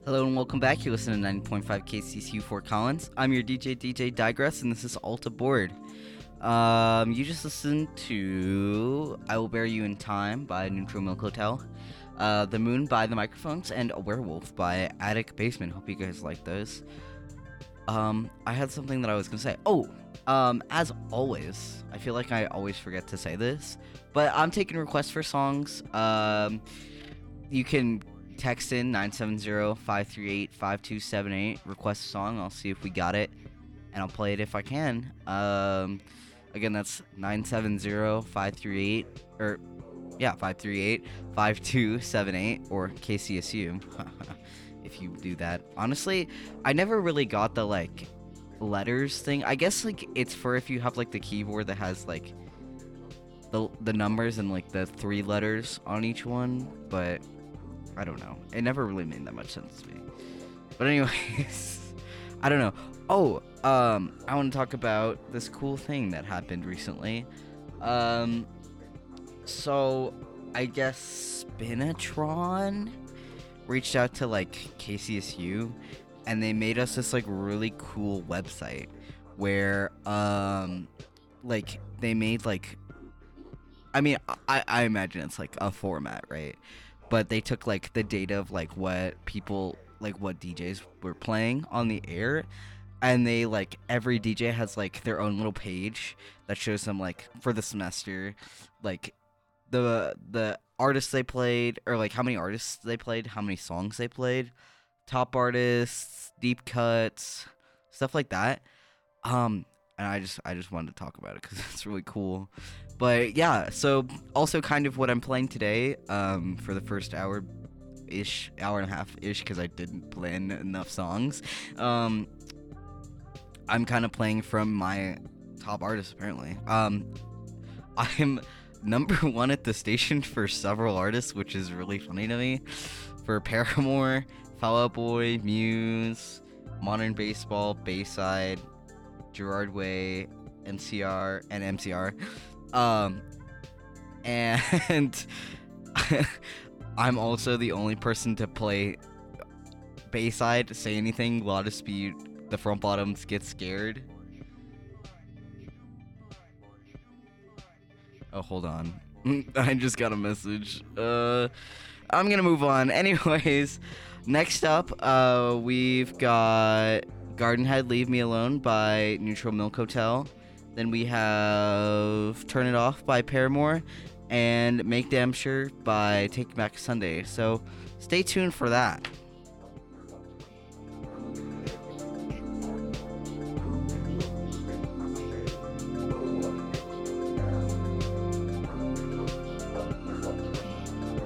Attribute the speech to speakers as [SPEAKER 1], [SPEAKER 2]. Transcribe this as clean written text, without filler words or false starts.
[SPEAKER 1] Hello and welcome back. You're listening to 90.5 KCCU Fort Collins. I'm your DJ Digress, and this is Alta Board. You just listened to I Will Bury You in Time by Neutral Milk Hotel, The Moon by The Microphones, and A Werewolf by Attic Basement. Hope you guys like those. I had something that I was gonna say. As always, I feel like I always forget to say this, but I'm taking requests for songs. You can text in 970-538-5278, request a song. I'll see if we got it, and I'll play it if I can. Again, that's 970-538, 538-5278, or KCSU, if you do that. Honestly, I never really got the, letters thing. I guess, it's for if you have, the keyboard that has, the numbers and, the 3 letters on each one, but I don't know. It never really made that much sense to me. But anyways, I don't know. I want to talk about this cool thing that happened recently. So I guess Spinatron reached out to KCSU, and they made us this really cool website where they made I imagine it's a format, right? But they took the data of what people what DJs were playing on the air, and they every DJ has their own little page that shows them for the semester the artists they played, or how many artists they played, how many songs they played, top artists, deep cuts, stuff like that. And I just wanted to talk about it because it's really cool. But yeah, so also kind of what I'm playing today, for the first hour and a half ish, because I didn't plan enough songs. I'm kind of playing from my top artists apparently. I'm number 1 at the station for several artists, which is really funny to me. For Paramore, Fall Out Boy, Muse, Modern Baseball, Bayside, Gerard Way, NCR, and MCR. And I'm also the only person to play Bayside, Say Anything, Law Dispute, The Front Bottoms, Get Scared. Oh, hold on. I just got a message. I'm gonna move on. Anyways, next up, we've got Garden Head, Leave Me Alone by Neutral Milk Hotel. Then we have Turn It Off by Paramore, and Make Damn Sure by Take Back Sunday. So stay tuned for that.